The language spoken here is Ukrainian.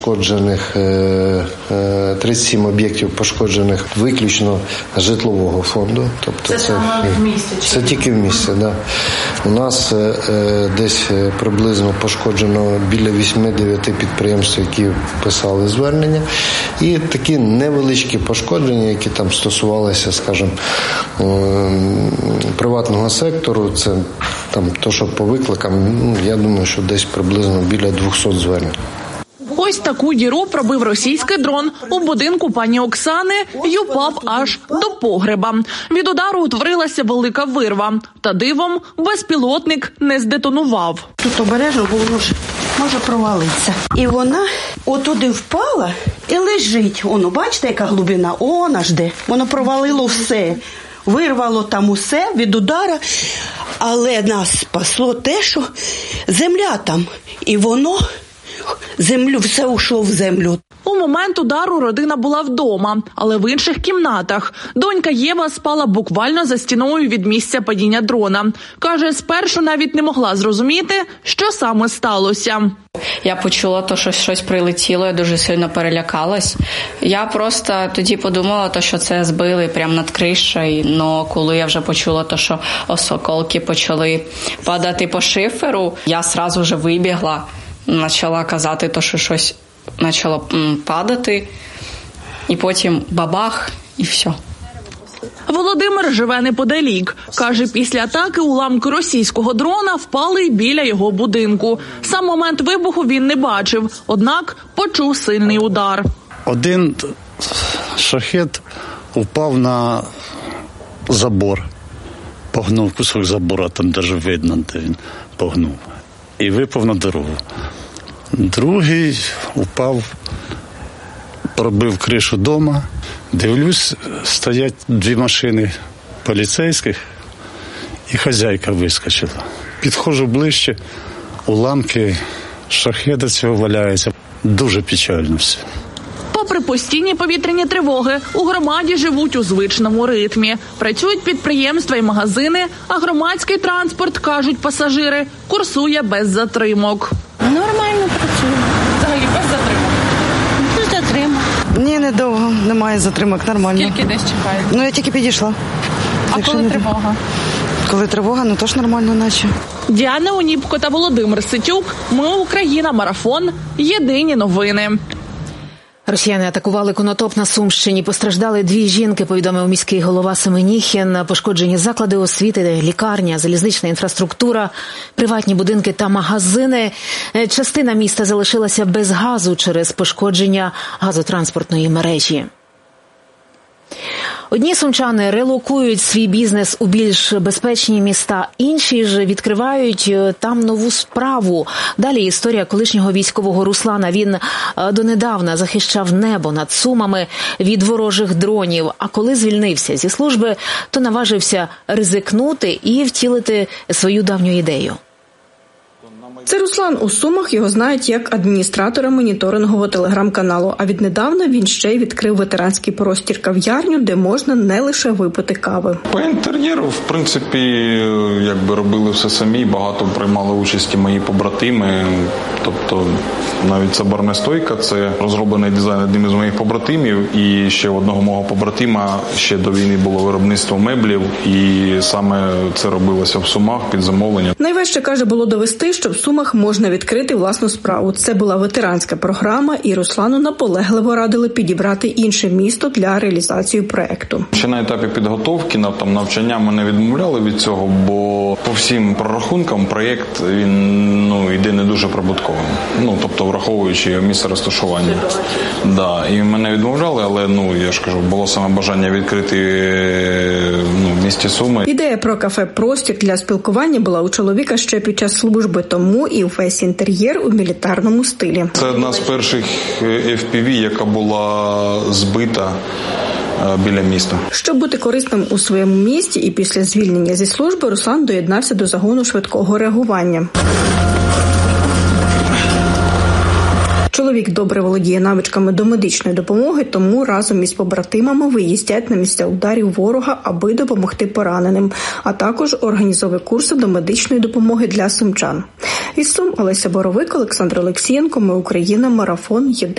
Пошкоджених 37 об'єктів пошкоджених виключно житлового фонду. Тобто це в місті? Це тільки в місті, да. У нас десь приблизно пошкоджено біля 8-9 підприємств, які писали звернення. І такі невеличкі пошкодження, які там стосувалися, скажімо, приватного сектору. Це там то, що по викликам, я думаю, що десь приблизно біля 200 звернень. Ось таку діру пробив російський дрон у будинку пані Оксани й упав аж до погреба. Від удару утворилася велика вирва. Та дивом безпілотник не здетонував. Тут обережно, бо воно ж може провалитися. І вона отуди впала і лежить. Воно, бачите, яка глибина? Вона ж де. Воно провалило все. Вирвало там усе від удара. Але нас спасло те, що земля там. І воно... все ушло в землю. У момент удару родина була вдома, але в інших кімнатах. Донька Єва спала буквально за стіною від місця падіння дрона. Каже, спершу навіть не могла зрозуміти, що саме сталося. Я почула, що щось прилетіло, я дуже сильно перелякалась. Я просто тоді подумала, що це збили прямо над кришею, але коли я вже почула, що осколки почали падати по шиферу, я одразу вже вибігла. Почала казати, що щось почало падати, і потім бабах, і все. Володимир живе неподалік. Каже, після атаки уламки російського дрона впали біля його будинку. Сам момент вибуху він не бачив, однак почув сильний удар. Один шахед упав на забор, погнув кусок забора, там навіть видно, де він погнув, і випав на дорогу. Другий упав, пробив кришу дома. Дивлюсь, стоять 2 машини поліцейських, і хазяйка вискочила. Підходжу ближче, уламки шахеда цього валяються. Дуже печально все. Попри постійні повітряні тривоги, у громаді живуть у звичному ритмі. Працюють підприємства і магазини, а громадський транспорт, кажуть пасажири, курсує без затримок. Нормально працює. Взагалі без затримок? Без затримок. Ні, недовго, немає затримок, нормально. Скільки десь чекаєте? Я тільки підійшла. А коли тривога? Коли тривога, теж нормально наче. Діана Оніпко та Володимир Ситюк. Ми Україна. Марафон. Єдині новини. Росіяни атакували Конотоп на Сумщині. Постраждали 2 жінки, повідомив міський голова Семеніхін. Пошкоджені заклади освіти, лікарня, залізнична інфраструктура, приватні будинки та магазини. Частина міста залишилася без газу через пошкодження газотранспортної мережі. Одні сумчани релокують свій бізнес у більш безпечні міста, інші ж відкривають там нову справу. Далі історія колишнього військового Руслана. Він донедавна захищав небо над Сумами від ворожих дронів, а коли звільнився зі служби, то наважився ризикнути і втілити свою давню ідею. Це Руслан. У Сумах його знають як адміністратора моніторингового телеграм-каналу. А віднедавна він ще й відкрив ветеранський простір-кав'ярню, де можна не лише випити кави. По інтер'єру, в принципі, робили все самі. Багато приймали участі мої побратими. Тобто навіть ця барна стойка – це розроблений дизайн одним із моїх побратимів. І ще одного мого побратима ще до війни було виробництво меблів. І саме це робилося в Сумах під замовлення. Найважче, каже, було довести, що в Сумах можна відкрити власну справу. Це була ветеранська програма, і Руслану наполегливо радили підібрати інше місто для реалізації проекту. Ще на етапі підготовки, навчання ми не відмовляли від цього, бо по всім прорахункам проєкт він йде не дуже прибутковим. Тобто враховуючи місце розташування. Да, і ми не відмовляли, але я ж кажу, було саме бажання відкрити в місті Суми. Ідея про кафе-простір для спілкування була у чоловіка ще під час служби, тому і весь інтер'єр у мілітарному стилі. Це одна з перших FPV, яка була збита біля міста. Щоб бути корисним у своєму місті і після звільнення зі служби, Руслан доєднався до загону швидкого реагування. Чоловік добре володіє навичками до медичної допомоги, тому разом із побратимами виїздять на місця ударів ворога, аби допомогти пораненим, а також організовує курси до медичної допомоги для сумчан. Із Сум Олеся Боровик, Олександр Олексієнко. Ми Україна. Марафон.